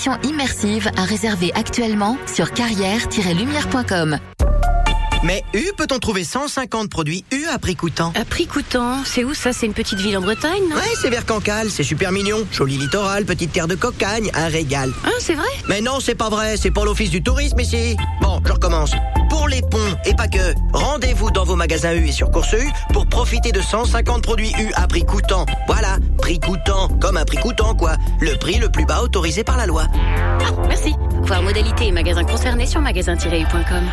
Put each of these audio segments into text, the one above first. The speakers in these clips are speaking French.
exposition immersive à réserver actuellement sur carrière-lumière.com. Mais U peut-on trouver 150 produits U à prix coûtant? À prix coûtant, c'est où ça? C'est une petite ville en Bretagne, non? Ouais, c'est vers Cancale, c'est super mignon. Joli littoral, petite terre de cocagne, un régal. Ah, c'est vrai? Mais non, c'est pas vrai, c'est pour l'office du tourisme ici. Bon, je recommence. Pour les ponts, et pas que, rendez-vous dans vos magasins U et sur Course U pour profiter de 150 produits U à prix coûtant. Voilà, prix coûtant, comme un prix coûtant quoi. Le prix le plus bas autorisé par la loi. Ah, merci. Voir modalité et magasins concernés sur magasin-u.com.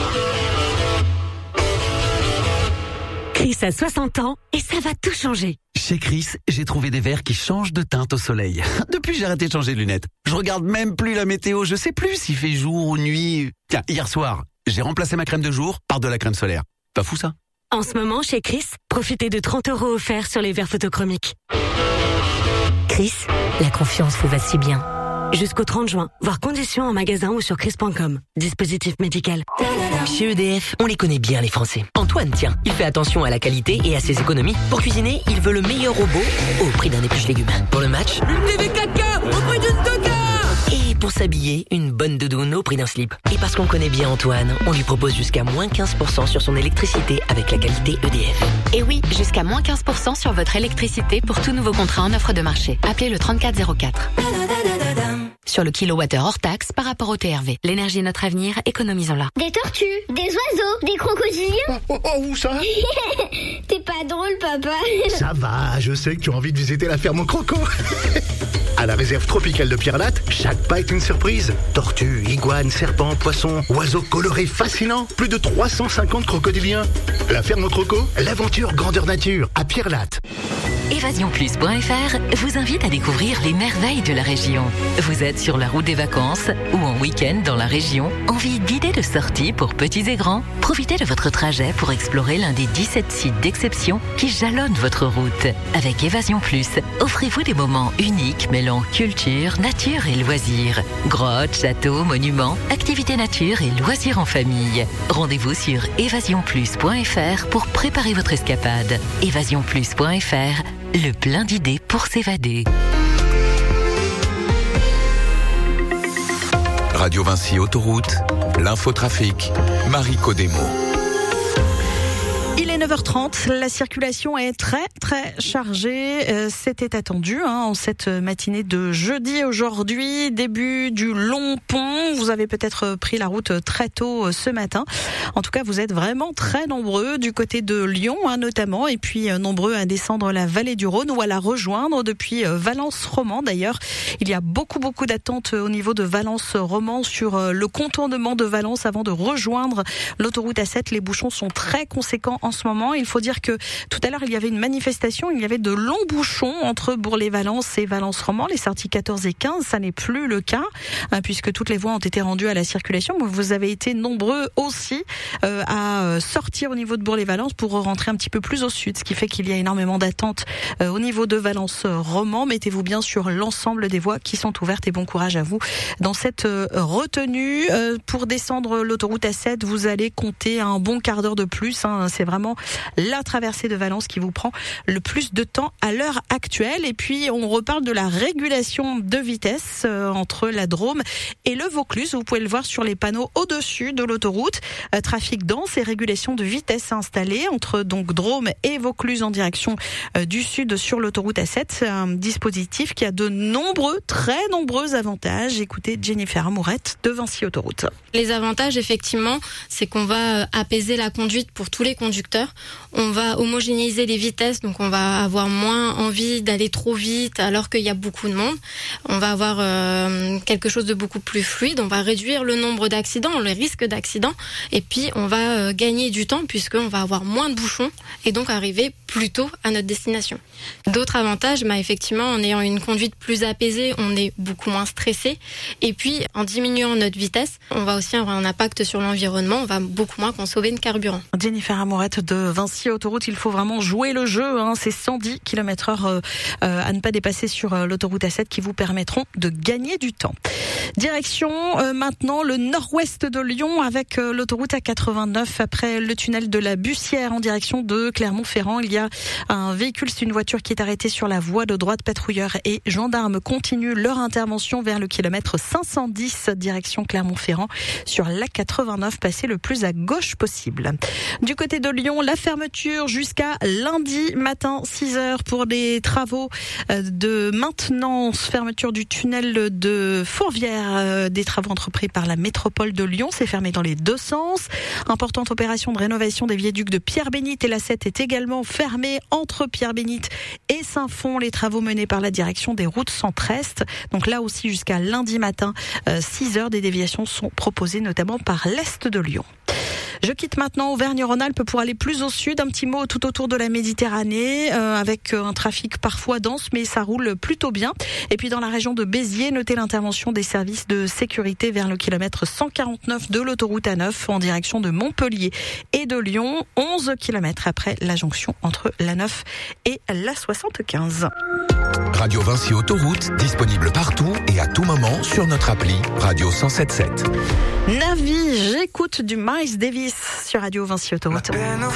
Chris a 60 ans et ça va tout changer. Chez Chris, j'ai trouvé des verres qui changent de teinte au soleil. Depuis, j'ai arrêté de changer de lunettes. Je regarde même plus la météo, je sais plus s'il fait jour ou nuit. Tiens, hier soir, j'ai remplacé ma crème de jour par de la crème solaire. Pas fou ça? En ce moment, chez Chris, profitez de 30 € offerts sur les verres photochromiques. Chris, la confiance vous va si bien. Jusqu'au 30 juin, voir conditions en magasin ou sur chris.com. Dispositif médical. Chez EDF, on les connaît bien les Français. Antoine, tiens, il fait attention à la qualité et à ses économies. Pour cuisiner, il veut le meilleur robot au prix d'un épluche légumes. Pour le match, une TV 4K au prix d'une Toka. Et pour s'habiller, une bonne doudoune au prix d'un slip. Et parce qu'on connaît bien Antoine, on lui propose jusqu'à moins 15% sur son électricité avec la qualité EDF. Et oui, jusqu'à moins 15% sur votre électricité pour tout nouveau contrat en offre de marché. Appelez le 3404. Sur le kilowattheure hors taxe par rapport au TRV. L'énergie est notre avenir, économisons-la. Des tortues, des oiseaux, des crocodiliens. Où ça? T'es pas drôle, papa. Ça va, je sais que tu as envie de visiter la ferme au croco. À la réserve tropicale de Pierre-Latte, chaque pas est une surprise. Tortues, iguanes, serpents, poissons, oiseaux colorés fascinants. Plus de 350 crocodiliens. La ferme au croco, l'aventure grandeur nature à Pierre-Latte. Évasionplus.fr vous invite à découvrir les merveilles de la région. Vous êtes sur la route des vacances ou en week-end dans la région, envie d'idées de sortie pour petits et grands? Profitez de votre trajet pour explorer l'un des 17 sites d'exception qui jalonnent votre route. Avec Évasion Plus, offrez-vous des moments uniques mêlant culture, nature et loisirs. Grottes, châteaux, monuments, activités nature et loisirs en famille. Rendez-vous sur évasionplus.fr pour préparer votre escapade. Évasionplus.fr, le plein d'idées pour s'évader. Radio Vinci Autoroute, l'infotrafic, Marie Codemo. Il est 9h30, la circulation est très chargée, c'était attendu en cette matinée de jeudi aujourd'hui, début du long pont. Vous avez peut-être pris la route très tôt ce matin. En tout cas, vous êtes vraiment très nombreux du côté de Lyon notamment, et puis nombreux à descendre la vallée du Rhône ou à la rejoindre depuis Valence-Roman. D'ailleurs, il y a beaucoup d'attentes au niveau de Valence-Roman sur le contournement de Valence avant de rejoindre l'autoroute A7. Les bouchons sont très conséquents en ce moment. Il faut dire que tout à l'heure, il y avait une manifestation, il y avait de longs bouchons entre Bourg-les-Valence et Valence-Roman, les sorties 14 et 15, ça n'est plus le cas, puisque toutes les voies ont été rendues à la circulation. Vous avez été nombreux aussi à sortir au niveau de Bourg-les-Valence pour rentrer un petit peu plus au sud, ce qui fait qu'il y a énormément d'attentes au niveau de Valence-Roman. Mettez-vous bien sur l'ensemble des voies qui sont ouvertes et bon courage à vous dans cette retenue. Pour descendre l'autoroute A7, vous allez compter un bon quart d'heure de plus. C'est vraiment la traversée de Valence qui vous prend le plus de temps à l'heure actuelle. Et puis on reparle de la régulation de vitesse entre la Drôme et le Vaucluse. Vous pouvez le voir sur les panneaux au-dessus de l'autoroute. Trafic dense et régulation de vitesse installée entre donc Drôme et Vaucluse en direction du sud sur l'autoroute A7. Un dispositif qui a de très nombreux avantages. Écoutez Jennifer Amourette de Vinci Autoroute. Les avantages, effectivement, c'est qu'on va apaiser la conduite pour tous les conducteurs. On va homogénéiser les vitesses, donc on va avoir moins envie d'aller trop vite alors qu'il y a beaucoup de monde. On va avoir quelque chose de beaucoup plus fluide. On va réduire le nombre d'accidents, le risque d'accident, et puis on va gagner du temps puisqu'on va avoir moins de bouchons et donc arriver plus tôt à notre destination. D'autres avantages, effectivement, en ayant une conduite plus apaisée, on est beaucoup moins stressé. Et puis, en diminuant notre vitesse, on va aussi avoir un impact sur l'environnement. On va beaucoup moins consommer de carburant. Jennifer Amourette de Vinci Autoroute, il faut vraiment jouer le jeu. C'est 110 km/h à ne pas dépasser sur l'autoroute A7 qui vous permettront de gagner du temps. Direction maintenant le nord-ouest de Lyon avec l'autoroute A89 après le tunnel de la Bussière en direction de Clermont-Ferrand. Il y a un véhicule, c'est une voiture qui est arrêtée sur la voie de droite. Patrouilleurs et gendarmes continuent leur intervention vers le kilomètre 510 direction Clermont-Ferrand sur l'A89, passé le plus à gauche possible. Du côté de Lyon, la fermeture jusqu'à lundi matin 6h pour des travaux de maintenance, fermeture du tunnel de Fourvière, des travaux entrepris par la métropole de Lyon. C'est fermé dans les deux sens. Importante opération de rénovation des viaducs de Pierre-Bénite et la 7 est également fermée entre Pierre-Bénite et Saint-Fond. Les travaux menés par la direction des routes centre-est. Donc là aussi jusqu'à lundi matin 6h, des déviations sont proposées notamment par l'est de Lyon. Je quitte maintenant Auvergne-Rhône-Alpes pour aller plus au sud, un petit mot tout autour de la Méditerranée, avec un trafic parfois dense, mais ça roule plutôt bien. Et puis dans la région de Béziers, notez l'intervention des services de sécurité vers le kilomètre 149 de l'autoroute A9 en direction de Montpellier et de Lyon, 11 km après la jonction entre l'A9 et l'A75. Radio Vinci Autoroute, disponible partout et à tout moment sur notre appli Radio 107.7. Navi, j'écoute du Miles Davis sur Radio Vinci Autoroute.